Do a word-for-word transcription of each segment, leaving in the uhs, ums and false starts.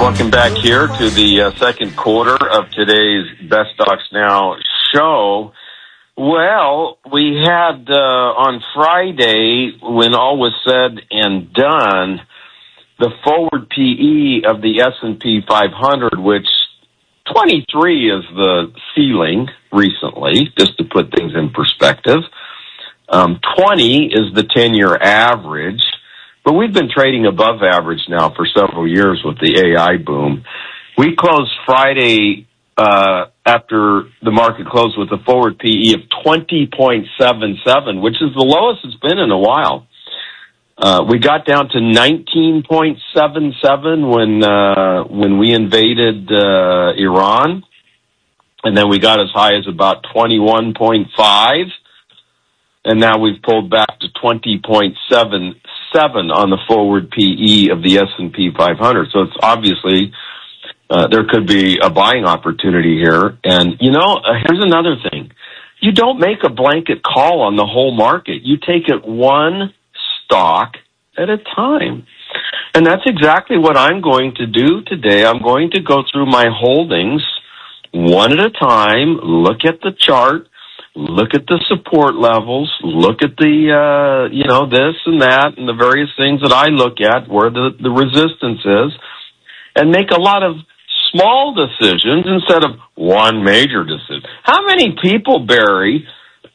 Welcome back here to the uh, second quarter of today's Best Stocks Now show. Well, we had uh, on Friday, when all was said and done, the forward P E of the S and P five hundred, which twenty-three is the ceiling recently, just to put things in perspective. Um, twenty is the ten-year average. But we've been trading above average now for several years with the A I boom. We closed Friday uh, after the market closed with a forward P E of twenty point seven seven, which is the lowest it's been in a while. Uh, we got down to nineteen point seven seven when uh, when we invaded uh, Iran, and then we got as high as about twenty-one point five, and now we've pulled back to twenty point seven seven on the forward P E of the S and P five hundred. So it's obviously uh, there could be a buying opportunity here. And, you know, uh, here's another thing. You don't make a blanket call on the whole market. You take it one stock at a time. And that's exactly what I'm going to do today. I'm going to go through my holdings one at a time, look at the chart, look at the support levels, look at the, uh, you know, this and that and the various things that I look at where the, the resistance is, and make a lot of small decisions instead of one major decision. How many people, Barry,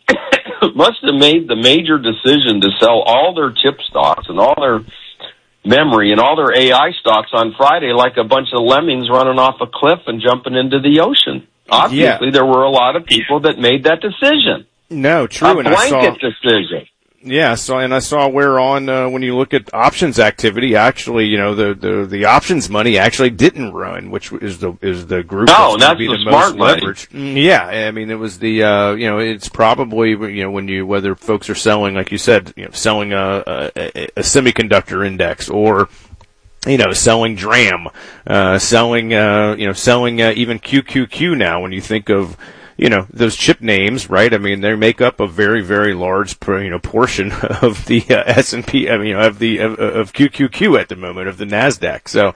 must have made the major decision to sell all their chip stocks and all their memory and all their A I stocks on Friday like a bunch of lemmings running off a cliff and jumping into the ocean? Obviously, yeah. There were a lot of people that made that decision. No, true. A and blanket I saw, decision. Yeah, so and I saw where on uh, when you look at options activity, actually, you know, the, the, the options money actually didn't run, which is the is the group no, that's, that's be the, the smart most money. leveraged. Yeah, I mean, it was the uh, you know, it's probably you know when you whether folks are selling, like you said, you know, selling a, a, a semiconductor index or you know, selling DRAM, uh, selling, uh, you know, selling, uh, even Q Q Q now when you think of, you know, those chip names, right? I mean, they make up a very, very large, you know, portion of the uh, S and P, I mean, you know, of the, of, of Q Q Q at the moment, of the NASDAQ. So,